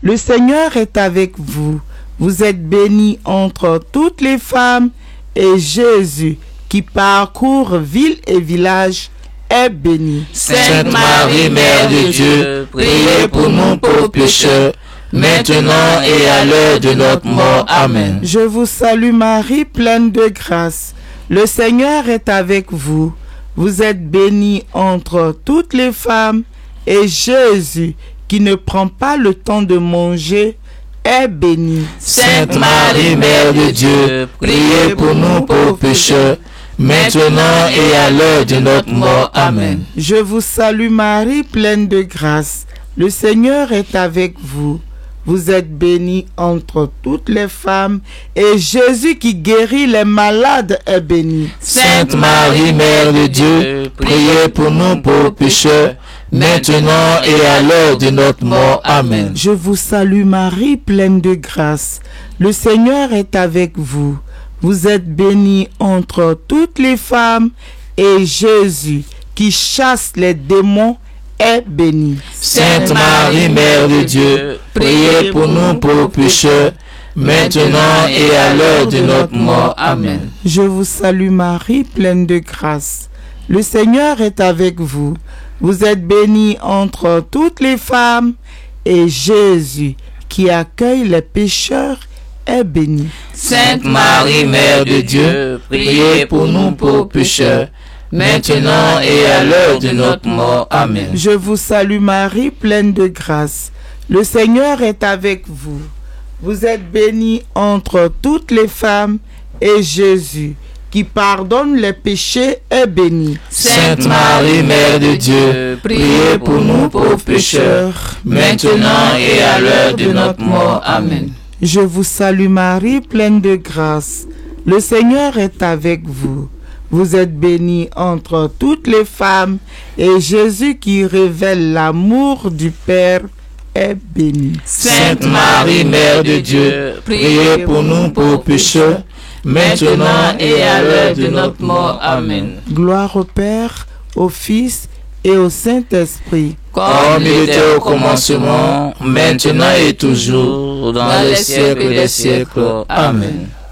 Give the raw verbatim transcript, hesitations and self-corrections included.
Le Seigneur est avec vous. Vous êtes bénie entre toutes les femmes, et Jésus, qui parcourt ville et village, est béni. Sainte Marie, Mère de Dieu, priez pour nous pauvres pécheurs, maintenant et à l'heure de notre mort. Amen. Je vous salue Marie, pleine de grâce. Le Seigneur est avec vous. Vous êtes bénie entre toutes les femmes, et Jésus, qui ne prend pas le temps de manger, est béni. Sainte Marie, Mère de Dieu, priez pour nous pauvres pécheurs, maintenant et à l'heure de notre mort. Amen. Je vous salue Marie, pleine de grâce. Le Seigneur est avec vous. Vous êtes bénie entre toutes les femmes, et Jésus qui guérit les malades est béni. Sainte Marie, Mère de Dieu, priez pour nous pauvres pécheurs, maintenant et à l'heure de notre mort. Amen. Je vous salue Marie, pleine de grâce. Le Seigneur est avec vous. Vous êtes bénie entre toutes les femmes, et Jésus, qui chasse les démons, est béni. Sainte Marie, Mère de Dieu, priez pour nous pauvres pécheurs, maintenant et à l'heure de notre mort. Amen. Je vous salue Marie, pleine de grâce. Le Seigneur est avec vous. Vous êtes bénie entre toutes les femmes, et Jésus, qui accueille les pécheurs, est béni. Sainte Marie, Mère de Dieu, priez pour nous pauvres pécheurs, maintenant et à l'heure de notre mort. Amen. Je vous salue Marie, pleine de grâce. Le Seigneur est avec vous. Vous êtes bénie entre toutes les femmes, et Jésus, qui pardonne les péchés, est béni. Sainte Marie, Mère de Dieu, priez pour nous pauvres pécheurs, maintenant et à l'heure de notre mort. Amen. Je vous salue Marie, pleine de grâce. Le Seigneur est avec vous. Vous êtes bénie entre toutes les femmes, et Jésus, qui révèle l'amour du Père, est béni. Sainte Marie, Mère de Dieu, priez pour nous pauvres pécheurs, maintenant et à l'heure de notre mort. Amen. Gloire au Père, au Fils et au Saint-Esprit. Comme il était au commencement, maintenant et toujours, dans les siècles des siècles. Amen.